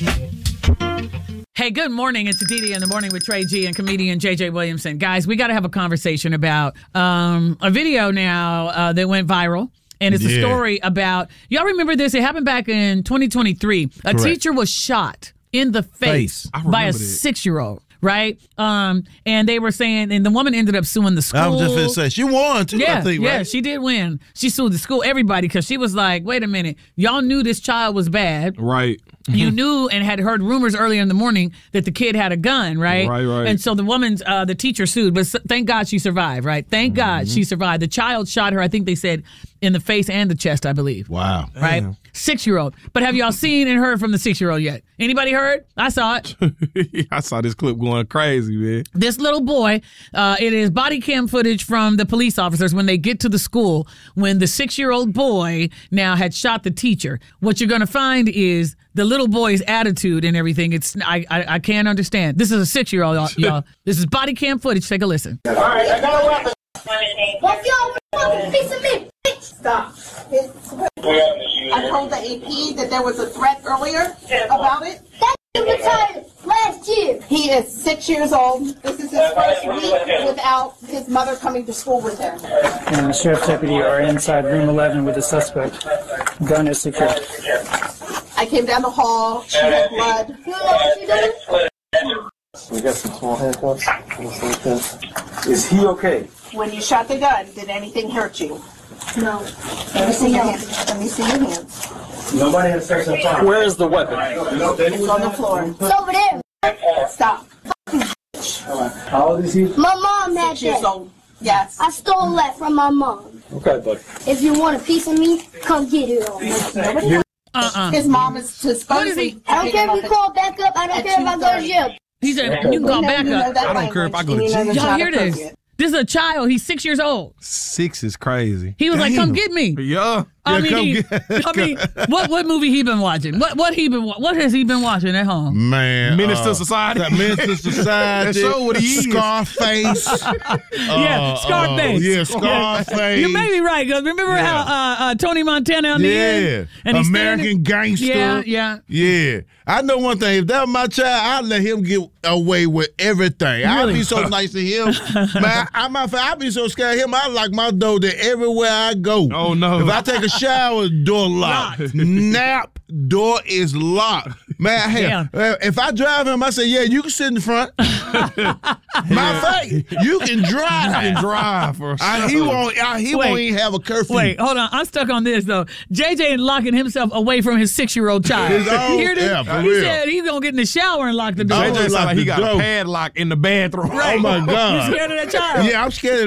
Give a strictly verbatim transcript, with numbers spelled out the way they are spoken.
Hey, good morning. It's Didi in the Morning with Trey G and comedian J J Williamson. Guys, we got to have a conversation about um, a video now uh, that went viral. And it's yeah. a story about, y'all remember this? It happened back in twenty twenty-three. A Correct. teacher was shot in the face, face. by a six-year-old. Right? Um, and they were saying, and the woman ended up suing the school. I was just going to say, she won too, yeah, I think, yeah, right? she did win. She sued the school, everybody, because she was like, wait a minute, y'all knew this child was bad. Right. You knew and had heard rumors earlier in the morning that the kid had a gun, right? Right, right. And so the woman's, uh, the teacher sued, but thank God she survived, right? Thank mm-hmm. God she survived. The child shot her, I think they said, in the face and the chest, I believe. Wow. Right? Damn. Six-year-old. But have y'all seen and heard from the six-year-old yet? Anybody heard? I saw it. I saw this clip going crazy, man. This little boy, uh, it is body cam footage from the police officers when they get to the school when the six-year-old boy now had shot the teacher. What you're going to find is the little boy's attitude and everything. It's I I, I can't understand. This is a six-year-old, y'all. This is body cam footage. Take a listen. All right, I got a weapon. What's your fucking piece of me? Stop. I told the A P that there was a threat earlier about it. That kid retired last year. He is six years old. This is his first week without his mother coming to school with him. And the sheriff's deputy are inside room eleven with the suspect. Gun is secured. I came down the hall. She had blood. You know what she did? We got some small handcuffs. Is he okay? When you shot the gun, did anything hurt you? No. Let me see your hands. Let me see your hands. Nobody has sex on fire. Where is the weapon? It's on the floor. It's over there. Stop. How old is he? My mom had Six years that. old. Yes. I stole that from my mom. Okay, buddy. If you want a piece of me, come get it all. Uh-uh. His mom is supposedly. I don't care if you call back up. I don't care if I go to jail. He said, you can call back up. I don't care if I go to jail. Y'all hear this? This is a child. He's six years old. Six is crazy. He was Damn. like, come get me. Yeah. I Yeah, mean, come he, get- I mean, what what movie he been watching? What what he been wa- what has he been watching at home? Man. Menace to uh, Society. That Menace to Society. That show what he is. Scarface. Yeah, Scarface. Uh, yeah, Scarface. You may be right, because remember Yeah. how uh, uh, Tony Montana on the Yeah. end? And he's American standing- Gangster. Yeah, yeah. Yeah. I know one thing. If that was my child, I'd let him get away with everything. I'd Really? be so nice to him. Man, I, I, I'd be so scared of him. I like my door that everywhere I go. Oh, no. If I take a shower, door locked. Nap, door is locked. Man, hell, uh, if I drive him, I say, yeah, you can sit in the front. My fact, you can drive. You can drive for I, sure. he won't. I, he Wait. won't even have a curfew. Wait, hold on. I'm stuck on this, though. J J locking himself away from his six-year-old child. His own- You hear this? yeah, for he real. said he's going to get in the shower and lock the door. I J J lock sound like the he got door. a padlock in the bathroom. Oh my God. You scared of that child? Yeah, I'm scared of